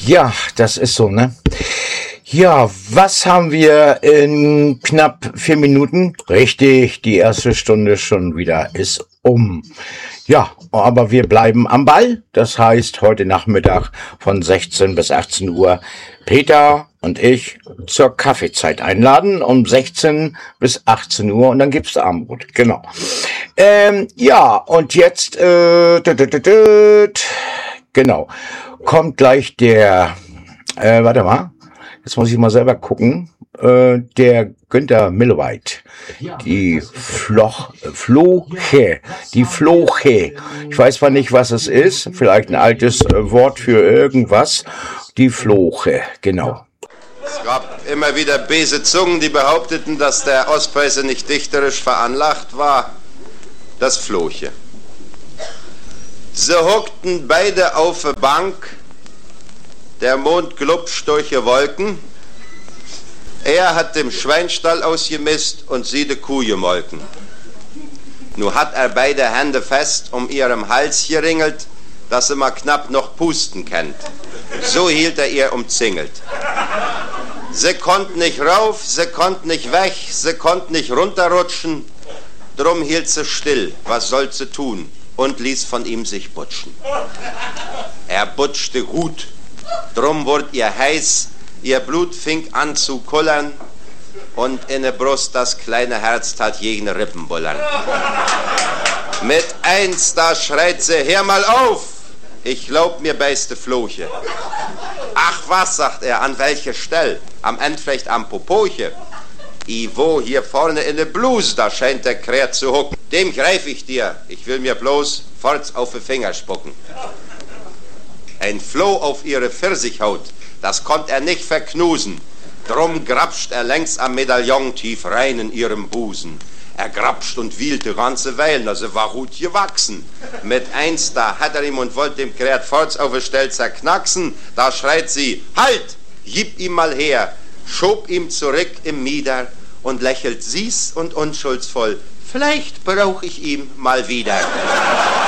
Ja, das ist so, ne? Ja, was haben wir in knapp 4 Minuten? Richtig, die erste Stunde schon wieder ist um. Ja, aber wir bleiben am Ball. Das heißt, heute Nachmittag von 16 bis 18 Uhr Peter und ich zur Kaffeezeit einladen um 16 bis 18 Uhr und dann gibt's Abendbrot. Genau. Ja, und jetzt, genau, kommt gleich der, warte mal, jetzt muss ich mal selber gucken, der Günther Milloweit, die Floche. Ich weiß zwar nicht, was es ist, vielleicht ein altes Wort für irgendwas. Die Floche, genau. Es gab immer wieder böse Zungen, die behaupteten, dass der Ostpreuße nicht dichterisch veranlagt war. Das Floche. Sie hockten beide auf der Bank, der Mond glubscht durch die Wolken. Er hat dem Schweinstall ausgemisst und sie de Kuh gemolken. Nun hat er beide Hände fest um ihrem Hals geringelt, dass sie mal knapp noch pusten kennt. So hielt er ihr umzingelt. Sie konnten nicht rauf, sie konnten nicht weg, sie konnten nicht runterrutschen. Drum hielt sie still, was soll sie tun, und ließ von ihm sich butschen. Er butschte gut, drum wurde ihr heiß, ihr Blut fing an zu kullern und in der Brust das kleine Herz tat jeden Rippen bullern. Mit eins, da schreit sie, hör mal auf, ich glaub mir beißte Floche. Ach was, sagt er, an welche Stelle? Am Ende vielleicht am Popoche. Iwo, hier vorne in der Bluse, da scheint der Kräht zu hucken. Dem greif ich dir, ich will mir bloß forts auf die Finger spucken. Ein Floh auf ihre Pfirsichhaut, das konnt er nicht verknusen. Drum grapscht er längs am Medaillon tief rein in ihrem Busen. Er grapscht und wiehlt die ganze Weile, also war gut gewachsen. Mit eins, da hat er ihm und wollte dem Kräht forts auf die Stelle zerknacksen. Da schreit sie, halt, gib ihm mal her, schob ihm zurück im Mieder und lächelt süß und unschuldsvoll. Vielleicht brauch ich ihm mal wieder.